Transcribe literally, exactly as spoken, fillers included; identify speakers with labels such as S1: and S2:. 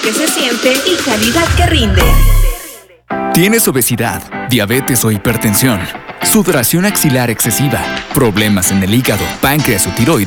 S1: que se siente y calidad que rinde.
S2: ¿Tienes obesidad, diabetes o hipertensión? Sudoración axilar excesiva, problemas en el hígado, páncreas o tiroides.